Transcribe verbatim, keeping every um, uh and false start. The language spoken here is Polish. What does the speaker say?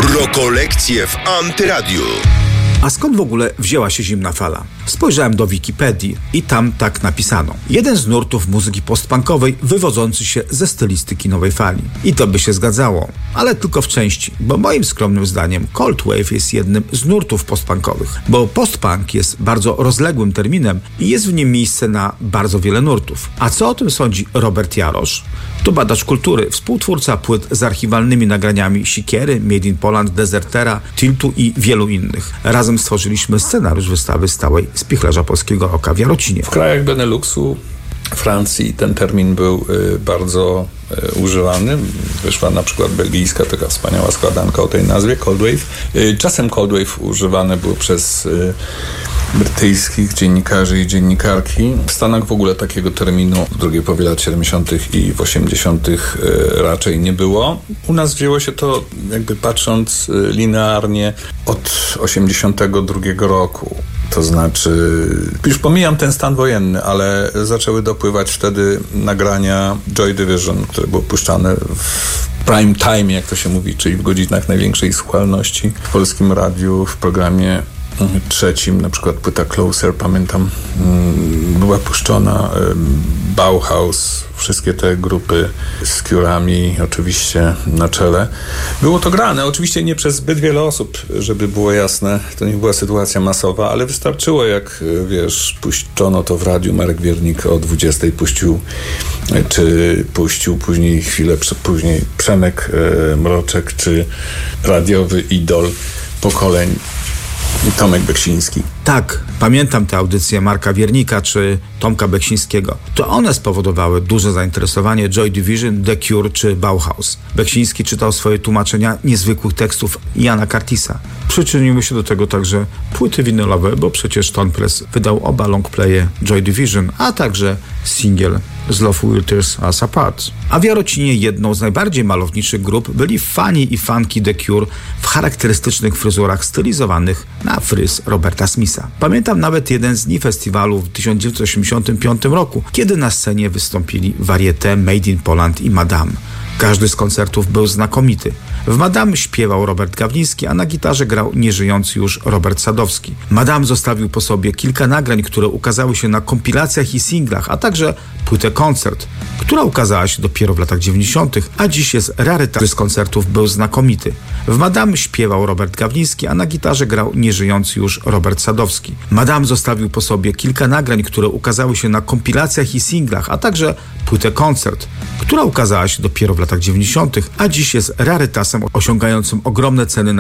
Rokolekcje w Antyradiu. A skąd w ogóle wzięła się zimna fala? Spojrzałem do Wikipedii i tam tak napisano. Jeden z nurtów muzyki postpunkowej wywodzący się ze stylistyki nowej fali. I to by się zgadzało, ale tylko w części, bo moim skromnym zdaniem Cold Wave jest jednym z nurtów postpunkowych, bo postpunk jest bardzo rozległym terminem i jest w nim miejsce na bardzo wiele nurtów. A co o tym sądzi Robert Jarosz? To badacz kultury, współtwórca płyt z archiwalnymi nagraniami Sikiery, Made in Poland, Desertera, Tiltu i wielu innych. Razem stworzyliśmy scenariusz wystawy stałej Spichlerza Polskiego Oka w Jarocinie. W krajach Beneluxu, Francji ten termin był y, bardzo y, używany. Wyszła na przykład belgijska, taka wspaniała składanka o tej nazwie, Cold Wave. Y, czasem Cold Wave używane było przez y, brytyjskich dziennikarzy i dziennikarki. W Stanach w ogóle takiego terminu w drugiej połowie lat siedemdziesiątych i w osiemdziesiątych y, raczej nie było. U nas wzięło się to, jakby patrząc y, linearnie, od osiemdziesiątego drugiego roku. To znaczy, już pomijam ten stan wojenny, ale zaczęły dopływać wtedy nagrania Joy Division, które były puszczane w prime time, jak to się mówi, czyli w godzinach największej słuchalności w polskim radiu, w programie trzecim, na przykład płyta Closer, pamiętam, była puszczona, Bauhaus, wszystkie te grupy z Curami oczywiście na czele. Było to grane, oczywiście nie przez zbyt wiele osób, żeby było jasne, to nie była sytuacja masowa, ale wystarczyło, jak wiesz, puszczono to w radiu, Marek Wiernik o dwudziestej puścił, czy puścił później, chwilę później Przemek Mroczek, czy radiowy idol pokoleń Tomek Beksiński. Tak, pamiętam te audycje Marka Wiernika czy Tomka Beksińskiego. To one spowodowały duże zainteresowanie Joy Division, The Cure czy Bauhaus. Beksiński czytał swoje tłumaczenia niezwykłych tekstów Jana Curtisa. Przyczyniły się do tego także płyty winylowe, bo przecież Tone Press wydał oba longplaye Joy Division, a także singiel z Love Will Tear Us Apart. A w Jarocinie jedną z najbardziej malowniczych grup byli fani i fanki The Cure w charakterystycznych fryzurach stylizowanych na fryz Roberta Smitha. Pamiętam nawet jeden z dni festiwalu w tysiąc dziewięćset osiemdziesiątym piątym roku, kiedy na scenie wystąpili Varieté, Made in Poland i Madame. Każdy z koncertów był znakomity. W Madame śpiewał Robert Gawliński, a na gitarze grał nieżyjący już Robert Sadowski. Madame zostawił po sobie kilka nagrań, które ukazały się na kompilacjach i singlach, a także płytę Koncert, która ukazała się dopiero w latach dziewięćdziesiątych, a dziś jest rarytasem. Z koncertów był znakomity. W Madame śpiewał Robert Gawliński, a na gitarze grał nieżyjący już Robert Sadowski. Madame zostawił po sobie kilka nagrań, które ukazały się na kompilacjach i singlach, a także płytę Koncert, która ukazała się dopiero w latach dziewięćdziesiątych, a dziś jest rarytasem osiągającym ogromne ceny na